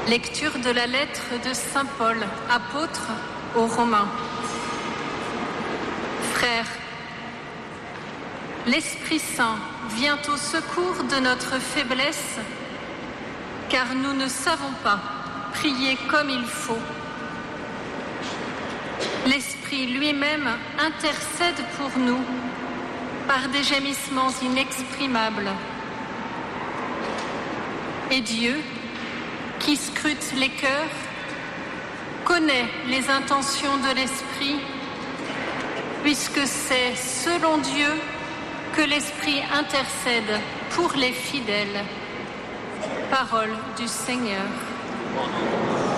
Lecture de la lettre de Saint Paul, apôtre aux Romains. Frères, l'Esprit Saint vient au secours de notre faiblesse, car nous ne savons pas prier comme il faut. L'Esprit lui-même intercède pour nous par des gémissements inexprimables. Et Dieu, qui scrute les cœurs, connaît les intentions de l'Esprit, puisque c'est selon Dieu que l'Esprit intercède pour les fidèles. Parole du Seigneur.